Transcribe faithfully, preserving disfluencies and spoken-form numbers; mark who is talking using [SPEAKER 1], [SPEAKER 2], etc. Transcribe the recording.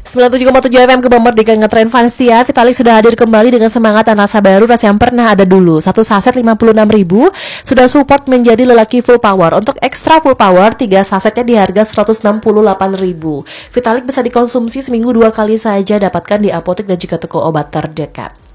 [SPEAKER 1] sembilan puluh tujuh koma tujuh F M ke Merdeka Ngetrend Fans Setia. Vitalik sudah hadir kembali dengan semangat dan rasa baru, rasa yang pernah ada dulu. Satu saset lima puluh enam ribu, sudah support menjadi lelaki full power. Untuk ekstra full power, tiga sasetnya di harga seratus enam puluh delapan ribu. Vitalik bisa dikonsumsi seminggu dua kali saja, dapatkan di apotek dan juga toko obat terdekat.